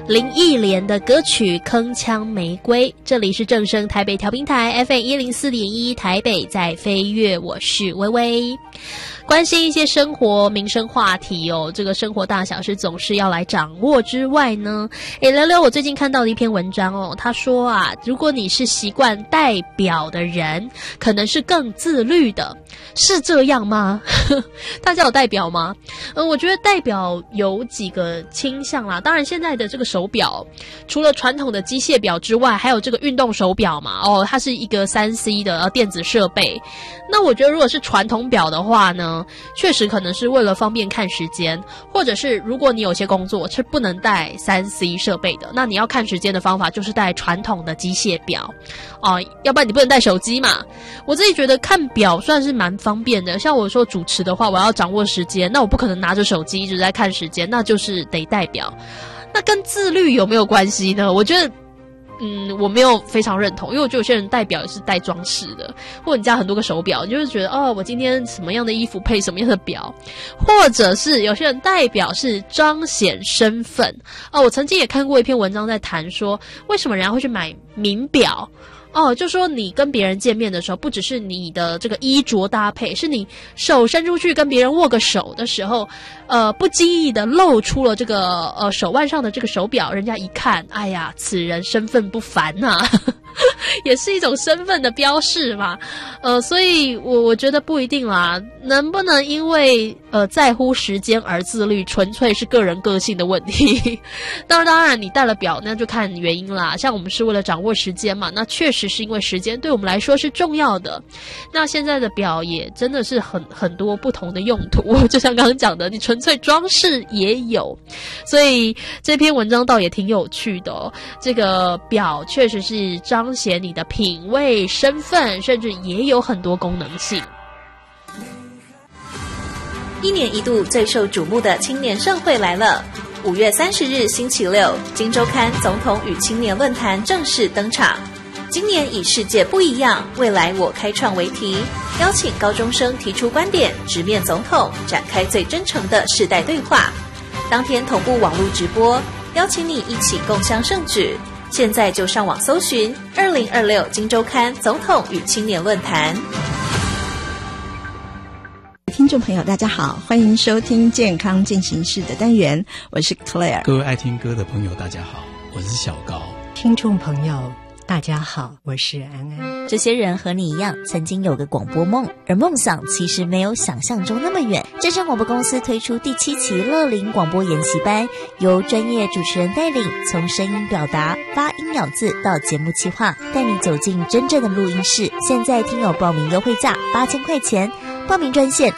林忆莲的歌曲《铿锵玫瑰》。这里是正声台北调频台 FM104.1 台北在飞跃，我是微微。关心一些生活民生话题哦，这个生活大小事总是要来掌握之外呢，聊聊我最近看到的一篇文章哦。他说啊，如果你是习惯戴表的人，可能是更自律的，是这样吗？大家有戴表吗？我觉得戴表有几个倾向啦。当然，现在的这个手表，除了传统的机械表之外，还有这个运动手表嘛。哦，它是一个3C 的电子设备。那我觉得，如果是传统表的话呢，确实可能是为了方便看时间，或者是如果你有些工作是不能带3C 设备的，那你要看时间的方法就是带传统的机械表要不然你不能带手机嘛。我自己觉得看表算是蛮方便的，像我说主持的话，我要掌握时间，那我不可能拿着手机一直在看时间，那就是得带表。那跟自律有没有关系呢？我觉得我没有非常认同，因为我觉得有些人戴表也是戴装饰的，或者你家很多个手表，你就是觉得我今天什么样的衣服配什么样的表，或者是有些人戴表是彰显身份我曾经也看过一篇文章在谈说，为什么人家会去买名表就说你跟别人见面的时候，不只是你的这个衣着搭配，是你手伸出去跟别人握个手的时候，不经意的露出了这个手腕上的这个手表，人家一看，哎呀，此人身份不凡啊也是一种身份的标示嘛。所以我觉得不一定啦，能不能因为在乎时间而自律，纯粹是个人个性的问题。当然你戴了表，那就看原因啦。像我们是为了掌握时间嘛，那确实是因为时间对我们来说是重要的。那现在的表也真的是很多不同的用途，就像刚刚讲的，你纯粹装饰也有。所以这篇文章倒也挺有趣的哦。这个表确实是彰显你的品味、身份，甚至也有很多功能性。 一年一度最受瞩目的青年盛会来了。5月30日星期六，今周刊总统与青年论坛正式登场。今年以世界不一样，未来我开创为题，邀请高中生提出观点，直面总统，展开最真诚的世代对话。当天同步网络直播，邀请你一起共襄盛举。现在就上网搜寻2026今周刊总统与青年论坛。 听众朋友大家好，欢迎收听健康进行式的单元，我是 Claire。 各位爱听歌的朋友大家好，我是小高。 听众朋友大家好，我是安安。 这些人和你一样曾经有个广播梦，而梦想其实没有想象中那么远。正声广播公司推出第7期乐龄广播研习班，由专业主持人带领，从声音表达、发音咬字到节目企划，带你走进真正的录音室。现在听友报名优惠价8000块钱，报名专线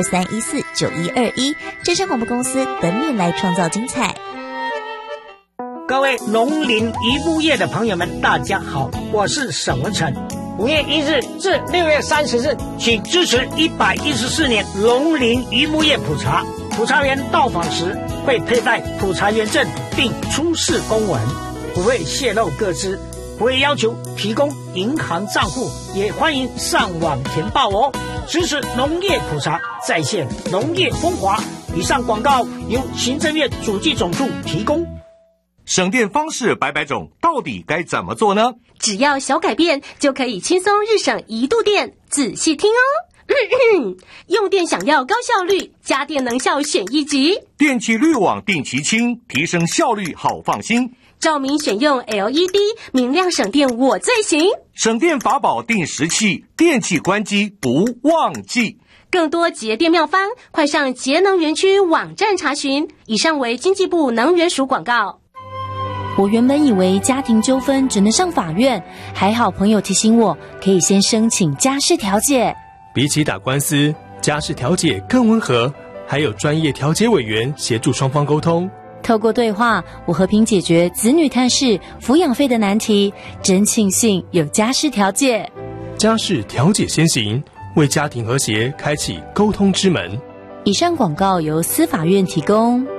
0223149121，正声广播公司等你来创造精彩。 各位农林渔牧业的朋友们大家好，我是沈文成。5月1日至6月30日，请支持114年农林渔牧业普查。普查员到访时会佩戴普查员证并出示公文，不会泄露个资，不会要求提供银行账户，也欢迎上网填报哦。支持农业普查，再现农业风华。以上广告由行政院主计总处提供。 省电方式百种，到底该怎么做呢？ 只要小改变，就可以轻松日省1度电。仔细听哦。用电想要高效率，家电能效选1级。 电气滤网定期清，提升效率好放心。 照明选用 LED， 明亮省电我最行。 省电法宝定时器，电器关机不忘记。 更多节电妙方，快上节能园区网站查询。以上为经济部能源署广告。 我原本以为家庭纠纷只能上法院，还好朋友提醒我，可以先申请家事调解。 比起打官司，家事调解更温和，还有专业调解委员协助双方沟通。 透过对话，我和平解决子女探视、抚养费的难题，真庆幸有家事调解。 家事调解先行，为家庭和谐开启沟通之门。 以上广告由司法院提供。